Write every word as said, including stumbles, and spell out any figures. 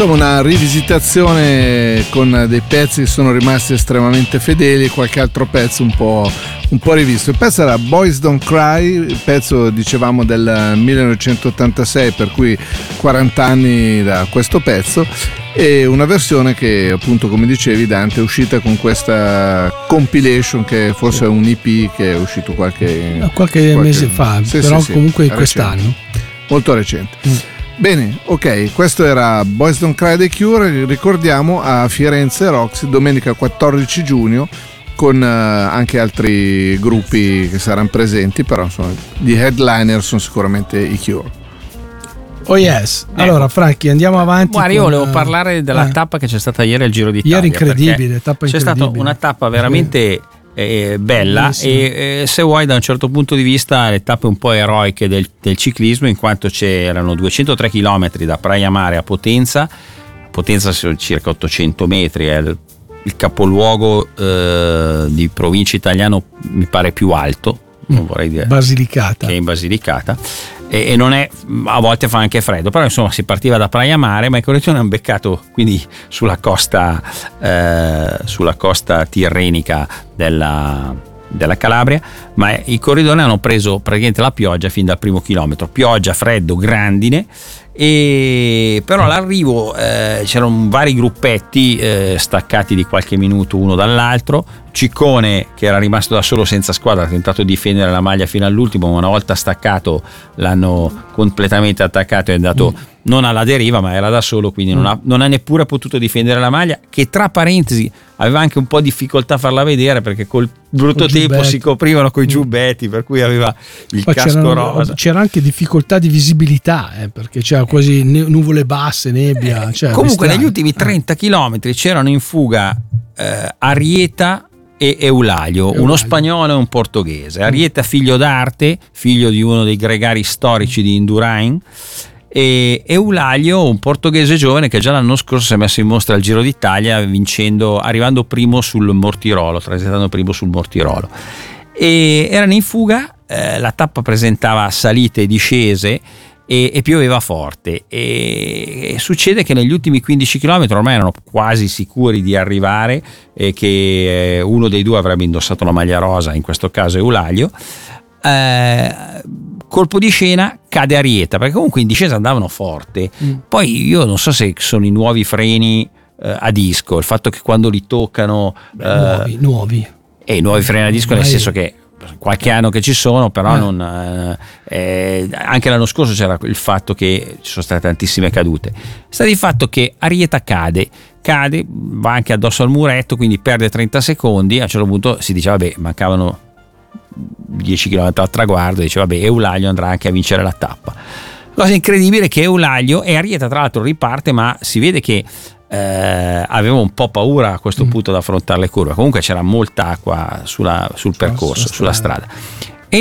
Una rivisitazione con dei pezzi che sono rimasti estremamente fedeli, qualche altro pezzo un po', un po' rivisto. Il pezzo era Boys Don't Cry, il pezzo dicevamo del millenovecentottantasei, per cui quaranta anni da questo pezzo, e una versione che appunto, come dicevi Dante, è uscita con questa compilation che forse è un E P che è uscito qualche, qualche, qualche mese fa, sì, però sì, comunque sì, quest'anno recente, molto recente. Mm. Bene, ok, questo era Boys Don't Cry The Cure. Ricordiamo a Firenze Roxy domenica quattordici giugno, con uh, anche altri gruppi che saranno presenti, però insomma gli headliner sono sicuramente i Cure. Oh yes, allora Franchi, andiamo avanti. Guarda, io volevo parlare della eh. tappa che c'è stata ieri al Giro d'Italia. Ieri incredibile, tappa c'è incredibile. stata una tappa veramente eh, bella Bellissimo. e eh, se vuoi da un certo punto di vista le tappe un po' eroiche del, del ciclismo, in quanto c'erano duecentotré chilometri da Praia Mare a Potenza. Potenza sono circa ottocento metri, è il, il capoluogo eh, di provincia italiano mi pare più alto, non vorrei dire Basilicata, che è in Basilicata, e, e non è, a volte fa anche freddo, però insomma si partiva da Praia Mare, ma i corridori hanno beccato quindi sulla costa eh, sulla costa tirrenica della, della Calabria, ma i corridori hanno preso praticamente la pioggia fin dal primo chilometro, pioggia, freddo, grandine. E però all'arrivo eh, c'erano vari gruppetti eh, staccati di qualche minuto uno dall'altro. Ciccone, che era rimasto da solo senza squadra, ha tentato di difendere la maglia fino all'ultimo, ma una volta staccato l'hanno completamente attaccato e è andato mm. non alla deriva, ma era da solo, quindi mm. non, ha, non ha neppure potuto difendere la maglia, che tra parentesi aveva anche un po' di difficoltà a farla vedere, perché col brutto col tempo si coprivano coi giubbetti, per cui aveva il Poi casco rosa. C'era anche difficoltà di visibilità, eh, perché c'era quasi nuvole basse, nebbia. Eh, cioè comunque negli ultimi trenta chilometri c'erano in fuga eh, Arieta e Eulaglio, Eulaglio, uno spagnolo e un portoghese. Arieta figlio d'arte, figlio di uno dei gregari storici di Indurain, e Eulaglio un portoghese giovane che già l'anno scorso si è messo in mostra al Giro d'Italia, vincendo, arrivando primo sul Mortirolo, transitando primo sul Mortirolo, e erano in fuga. Eh, la tappa presentava salite e discese e, e pioveva forte, e, e succede che negli ultimi quindici chilometri ormai erano quasi sicuri di arrivare e che eh, uno dei due avrebbe indossato la maglia rosa, in questo caso Eulaglio. Eh, colpo di scena, cade Arieta, perché comunque in discesa andavano forte. Mm. Poi io non so se sono i nuovi freni eh, a disco, il fatto che quando li toccano Beh, eh, nuovi nuovi e i nuovi freni a disco, nel senso che qualche anno che ci sono, però eh. non eh, eh, anche l'anno scorso c'era il fatto che ci sono state tantissime cadute. Sta di fatto che Arieta cade cade va anche addosso al muretto, quindi perde trenta secondi. A un certo punto si diceva vabbè, mancavano dieci chilometri al traguardo, diceva vabbè, Eulaglio andrà anche a vincere la tappa. Cosa incredibile che Eulaglio, e Arieta tra l'altro riparte, ma si vede che Eh, avevo un po' paura a questo punto mm. ad affrontare le curve. Comunque c'era molta acqua sulla, sul percorso, sulla strada.